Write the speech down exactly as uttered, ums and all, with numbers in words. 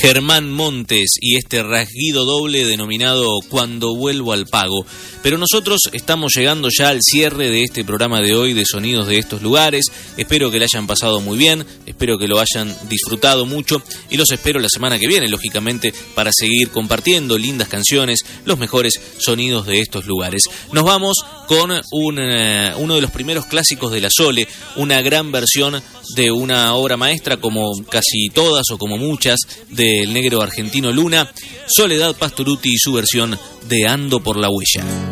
Germán Montes y este rasguido doble denominado Cuando vuelvo al pago. Pero nosotros estamos llegando ya al cierre de este programa de hoy de Sonidos de estos lugares. Espero que le hayan pasado muy bien, espero que lo hayan disfrutado mucho y los espero la semana que viene, lógicamente, para seguir compartiendo lindas canciones, los mejores sonidos de estos lugares. Nos vamos con un, uh, uno de los primeros clásicos de la Sole, una gran versión de una obra maestra como casi todas o como muchas del negro argentino Luna, Soledad Pastorutti y su versión de Ando por la Huella.